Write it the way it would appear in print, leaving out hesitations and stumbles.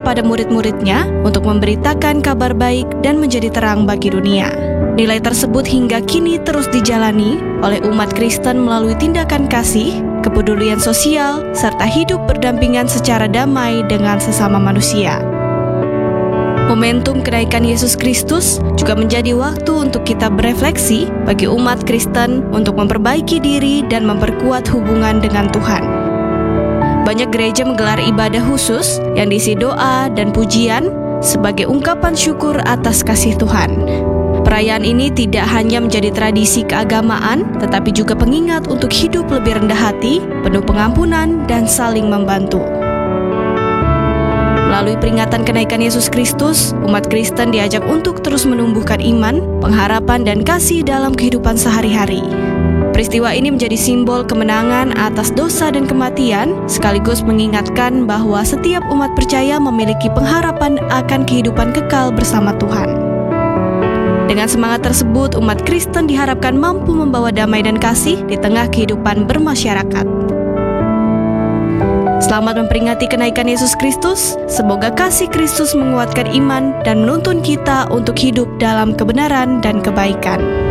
kepada murid-muridnya untuk memberitakan kabar baik dan menjadi terang bagi dunia. Nilai tersebut hingga kini terus dijalani oleh umat Kristen melalui tindakan kasih, kepedulian sosial, serta hidup berdampingan secara damai dengan sesama manusia. Momentum kenaikan Yesus Kristus juga menjadi waktu untuk kita berefleksi bagi umat Kristen untuk memperbaiki diri dan memperkuat hubungan dengan Tuhan. Banyak gereja menggelar ibadah khusus yang diisi doa dan pujian sebagai ungkapan syukur atas kasih Tuhan. Perayaan ini tidak hanya menjadi tradisi keagamaan, tetapi juga pengingat untuk hidup lebih rendah hati, penuh pengampunan, dan saling membantu. Melalui peringatan kenaikan Yesus Kristus, umat Kristen diajak untuk terus menumbuhkan iman, pengharapan, dan kasih dalam kehidupan sehari-hari. Peristiwa ini menjadi simbol kemenangan atas dosa dan kematian, sekaligus mengingatkan bahwa setiap umat percaya memiliki pengharapan akan kehidupan kekal bersama Tuhan. Dengan semangat tersebut, umat Kristen diharapkan mampu membawa damai dan kasih di tengah kehidupan bermasyarakat. Selamat memperingati kenaikan Yesus Kristus. Semoga kasih Kristus menguatkan iman dan menuntun kita untuk hidup dalam kebenaran dan kebaikan.